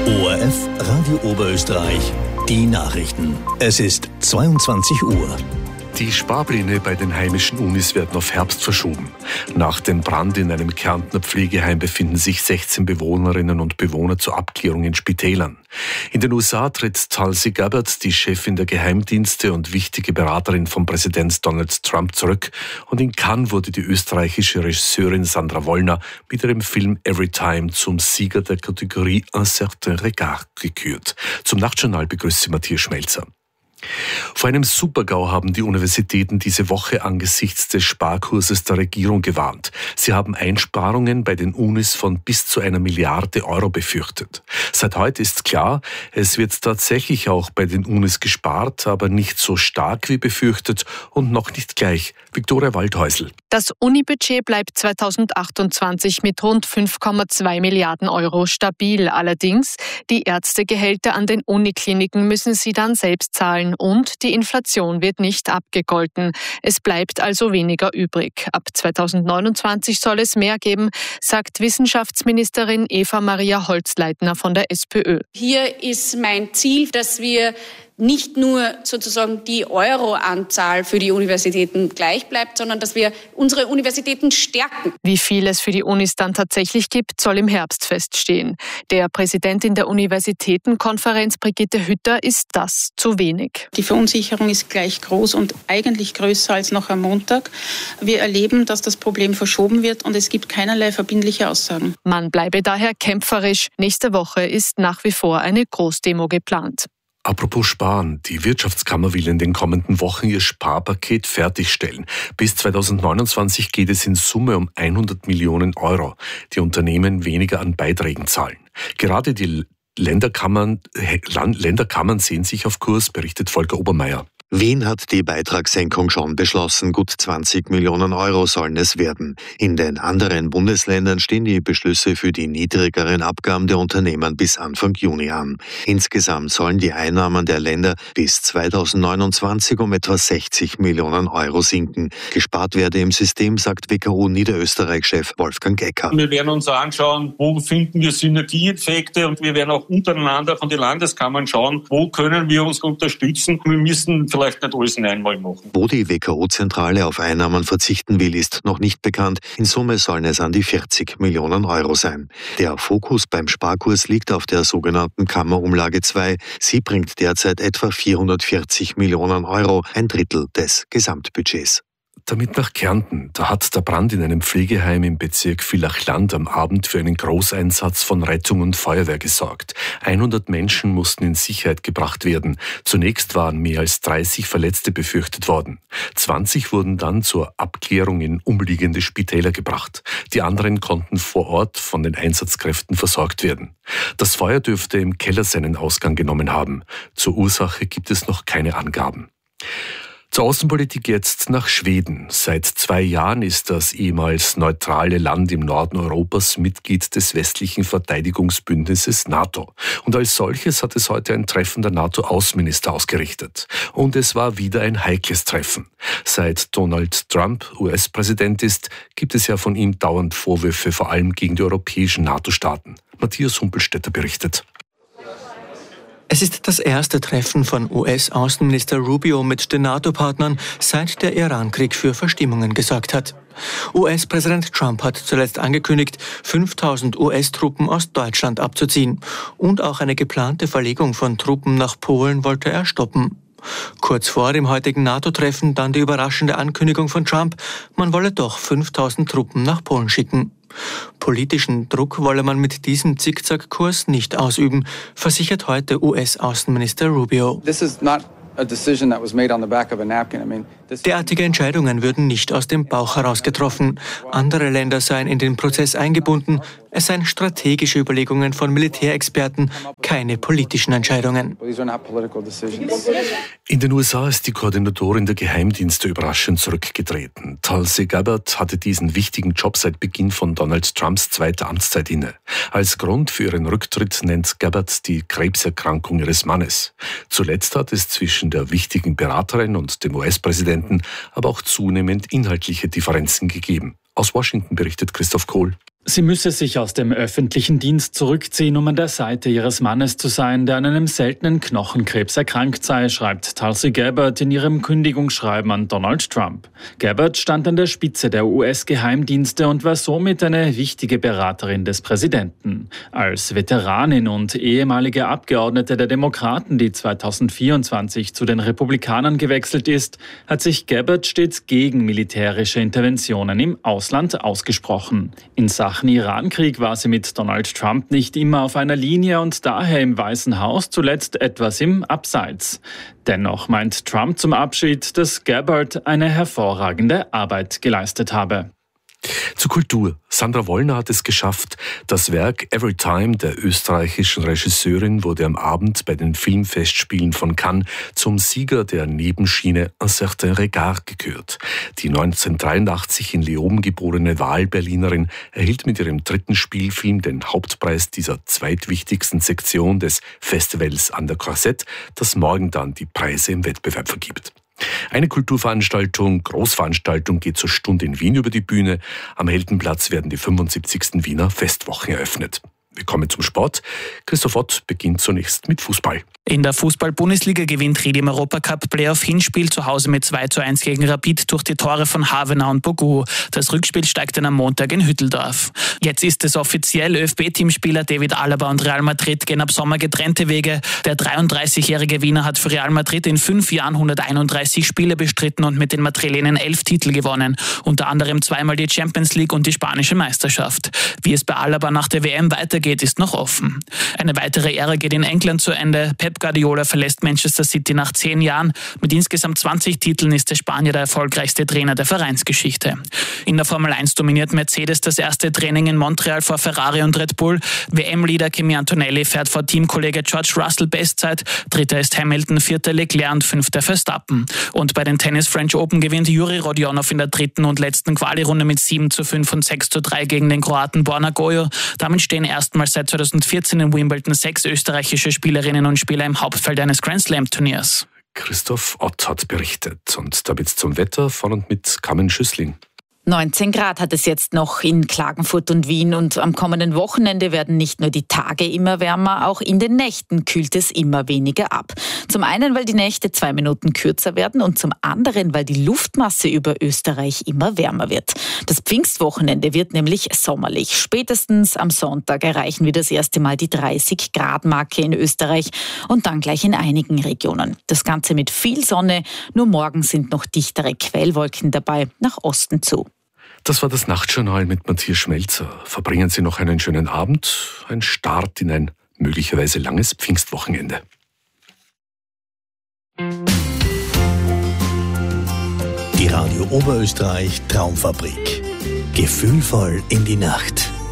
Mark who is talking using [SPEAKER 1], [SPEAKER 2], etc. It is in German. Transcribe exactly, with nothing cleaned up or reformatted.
[SPEAKER 1] O R F Radio Oberösterreich, die Nachrichten. Es ist zweiundzwanzig Uhr.
[SPEAKER 2] Die Sparpläne bei den heimischen Unis werden auf Herbst verschoben. Nach dem Brand in einem Kärntner Pflegeheim befinden sich sechzehn Bewohnerinnen und Bewohner zur Abklärung in Spitälern. In den U S A tritt Tulsi Gabbard, die Chefin der Geheimdienste und wichtige Beraterin von Präsident Donald Trump, zurück. Und in Cannes wurde die österreichische Regisseurin Sandra Wollner mit ihrem Film Everytime zum Sieger der Kategorie Un certain regard gekürt. Zum Nachtjournal begrüßt sie Matthias Schmelzer. Vor einem Supergau haben die Universitäten diese Woche angesichts des Sparkurses der Regierung gewarnt. Sie haben Einsparungen bei den Unis von bis zu einer Milliarde Euro befürchtet. Seit heute ist klar, es wird tatsächlich auch bei den Unis gespart, aber nicht so stark wie befürchtet und noch nicht gleich. Viktoria Waldhäusl.
[SPEAKER 3] Das Unibudget bleibt zweitausendachtundzwanzig mit rund fünf Komma zwei Milliarden Euro stabil. Allerdings, die Ärztegehälter an den Unikliniken müssen sie dann selbst zahlen und die Inflation wird nicht abgegolten. Es bleibt also weniger übrig. Ab zweitausendneunundzwanzig soll es mehr geben, sagt Wissenschaftsministerin Eva-Maria Holzleitner von der SPÖ.
[SPEAKER 4] Hier ist mein Ziel, dass wir nicht nur sozusagen die Euro-Anzahl für die Universitäten gleich bleibt, sondern dass wir unsere Universitäten stärken.
[SPEAKER 3] Wie viel es für die Unis dann tatsächlich gibt, soll im Herbst feststehen. Der Präsidentin der Universitätenkonferenz, Brigitte Hütter, ist das zu wenig.
[SPEAKER 5] Die Verunsicherung ist gleich groß und eigentlich größer als noch am Montag. Wir erleben, dass das Problem verschoben wird und es gibt keinerlei verbindliche Aussagen.
[SPEAKER 3] Man bleibe daher kämpferisch. Nächste Woche ist nach wie vor eine Großdemo geplant.
[SPEAKER 2] Apropos Sparen, die Wirtschaftskammer will in den kommenden Wochen ihr Sparpaket fertigstellen. Bis zweitausendneunundzwanzig geht es in Summe um hundert Millionen Euro, die Unternehmen weniger an Beiträgen zahlen. Gerade die Länderkammern, Länderkammern sehen sich auf Kurs, berichtet Volker Obermeier.
[SPEAKER 6] Wien hat die Beitragssenkung schon beschlossen. Gut zwanzig Millionen Euro sollen es werden. In den anderen Bundesländern stehen die Beschlüsse für die niedrigeren Abgaben der Unternehmen bis Anfang Juni an. Insgesamt sollen die Einnahmen der Länder bis zweitausendneunundzwanzig um etwa sechzig Millionen Euro sinken. Gespart werde im System, sagt W K O Niederösterreich-Chef Wolfgang Gecker.
[SPEAKER 7] Wir werden uns anschauen, wo finden wir Synergieeffekte, und wir werden auch untereinander von den Landeskammern schauen, wo können wir uns unterstützen. Wir müssen vielleicht Vielleicht nicht alles in einmal machen.
[SPEAKER 6] Wo die W K O-Zentrale auf Einnahmen verzichten will, ist noch nicht bekannt. In Summe sollen es an die vierzig Millionen Euro sein. Der Fokus beim Sparkurs liegt auf der sogenannten Kammerumlage zwei. Sie bringt derzeit etwa vierhundertvierzig Millionen Euro, ein Drittel des Gesamtbudgets.
[SPEAKER 2] Damit nach Kärnten. Da hat der Brand in einem Pflegeheim im Bezirk Villach-Land am Abend für einen Großeinsatz von Rettung und Feuerwehr gesorgt. hundert Menschen mussten in Sicherheit gebracht werden. Zunächst waren mehr als dreißig Verletzte befürchtet worden. zwanzig wurden dann zur Abklärung in umliegende Spitäler gebracht. Die anderen konnten vor Ort von den Einsatzkräften versorgt werden. Das Feuer dürfte im Keller seinen Ausgang genommen haben. Zur Ursache gibt es noch keine Angaben. Zur Außenpolitik jetzt nach Schweden. Seit zwei Jahren ist das ehemals neutrale Land im Norden Europas Mitglied des westlichen Verteidigungsbündnisses NATO. Und als solches hat es heute ein Treffen der NATO-Außenminister ausgerichtet. Und es war wieder ein heikles Treffen. Seit Donald Trump U S-Präsident ist, gibt es ja von ihm dauernd Vorwürfe, vor allem gegen die europäischen NATO-Staaten. Matthias Humpelstädter berichtet.
[SPEAKER 8] Es ist das erste Treffen von U S-Außenminister Rubio mit den NATO-Partnern, seit der Iran-Krieg für Verstimmungen gesorgt hat. U S-Präsident Trump hat zuletzt angekündigt, fünftausend U S-Truppen aus Deutschland abzuziehen. Und auch eine geplante Verlegung von Truppen nach Polen wollte er stoppen. Kurz vor dem heutigen NATO-Treffen dann die überraschende Ankündigung von Trump, man wolle doch fünftausend Truppen nach Polen schicken. Politischen Druck wolle man mit diesem Zickzackkurs nicht ausüben, versichert heute U S-Außenminister Rubio. Derartige Entscheidungen würden nicht aus dem Bauch heraus getroffen. Andere Länder seien in den Prozess eingebunden. Es seien strategische Überlegungen von Militärexperten, keine politischen Entscheidungen.
[SPEAKER 2] In den U S A ist die Koordinatorin der Geheimdienste überraschend zurückgetreten. Tulsi Gabbard hatte diesen wichtigen Job seit Beginn von Donald Trumps zweiter Amtszeit inne. Als Grund für ihren Rücktritt nennt Gabbard die Krebserkrankung ihres Mannes. Zuletzt hat es zwischen der wichtigen Beraterin und dem U S-Präsidenten aber auch zunehmend inhaltliche Differenzen gegeben. Aus Washington berichtet Christoph Kohl.
[SPEAKER 9] Sie müsse sich aus dem öffentlichen Dienst zurückziehen, um an der Seite ihres Mannes zu sein, der an einem seltenen Knochenkrebs erkrankt sei, schreibt Tulsi Gabbard in ihrem Kündigungsschreiben an Donald Trump. Gabbard stand an der Spitze der U S-Geheimdienste und war somit eine wichtige Beraterin des Präsidenten. Als Veteranin und ehemalige Abgeordnete der Demokraten, die zweitausendvierundzwanzig zu den Republikanern gewechselt ist, hat sich Gabbard stets gegen militärische Interventionen im Ausland ausgesprochen. In Sachen Irankrieg war sie mit Donald Trump nicht immer auf einer Linie und daher im Weißen Haus zuletzt etwas im Abseits. Dennoch meint Trump zum Abschied, dass Gabbard eine hervorragende Arbeit geleistet habe.
[SPEAKER 2] Zur Kultur. Sandra Wollner hat es geschafft. Das Werk Every Time der österreichischen Regisseurin wurde am Abend bei den Filmfestspielen von Cannes zum Sieger der Nebenschiene Un certain regard gekürt. Die neunzehnhundertdreiundachtzig in Leoben geborene Wahlberlinerin erhielt mit ihrem dritten Spielfilm den Hauptpreis dieser zweitwichtigsten Sektion des Festivals an der Korsett, das morgen dann die Preise im Wettbewerb vergibt. Eine Kulturveranstaltung, Großveranstaltung geht zur Stunde in Wien über die Bühne. Am Heldenplatz werden die fünfundsiebzigsten Wiener Festwochen eröffnet. Wir kommen zum Sport. Christoph Ott beginnt zunächst mit Fußball.
[SPEAKER 10] In der Fußball-Bundesliga gewinnt Ried im Europacup-Playoff-Hinspiel zu Hause mit zwei zu eins gegen Rapid durch die Tore von Havener und Bogu. Das Rückspiel steigt dann am Montag in Hütteldorf. Jetzt ist es offiziell, ÖFB-Teamspieler David Alaba und Real Madrid gehen ab Sommer getrennte Wege. Der dreiunddreißigjährige Wiener hat für Real Madrid in fünf Jahren hunderteinunddreißig Spiele bestritten und mit den Madrilenen elf Titel gewonnen. Unter anderem zweimal die Champions League und die spanische Meisterschaft. Wie es bei Alaba nach der W M weitergeht, ist noch offen. Eine weitere Ära geht in England zu Ende. Pep Guardiola verlässt Manchester City nach zehn Jahren. Mit insgesamt zwanzig Titeln ist der Spanier der erfolgreichste Trainer der Vereinsgeschichte. In der Formel eins dominiert Mercedes das erste Training in Montreal vor Ferrari und Red Bull. W M-Leader Kimi Antonelli fährt vor Teamkollege George Russell Bestzeit. Dritter ist Hamilton, vierter Leclerc und fünfter Verstappen. Und bei den Tennis French Open gewinnt Juri Rodionov in der dritten und letzten Quali-Runde mit sieben zu fünf und sechs zu drei gegen den Kroaten Borna Gojo. Damit stehen erstmals seit zweitausendvierzehn in Wimbledon sechs österreichische Spielerinnen und Spieler im Hauptfeld eines Grand Slam Turniers.
[SPEAKER 2] Christoph Ott hat berichtet. Und damit zum Wetter von und mit Carmen Schüssling.
[SPEAKER 11] neunzehn Grad hat es jetzt noch in Klagenfurt und Wien und am kommenden Wochenende werden nicht nur die Tage immer wärmer, auch in den Nächten kühlt es immer weniger ab. Zum einen, weil die Nächte zwei Minuten kürzer werden und zum anderen, weil die Luftmasse über Österreich immer wärmer wird. Das Pfingstwochenende wird nämlich sommerlich. Spätestens am Sonntag erreichen wir das erste Mal die dreißig Grad Marke in Österreich und dann gleich in einigen Regionen. Das Ganze mit viel Sonne, nur morgen sind noch dichtere Quellwolken dabei, nach Osten zu.
[SPEAKER 2] Das war das Nachtjournal mit Matthias Schmelzer. Verbringen Sie noch einen schönen Abend, ein Start in ein möglicherweise langes Pfingstwochenende.
[SPEAKER 1] Die Radio Oberösterreich Traumfabrik. Gefühlvoll in die Nacht.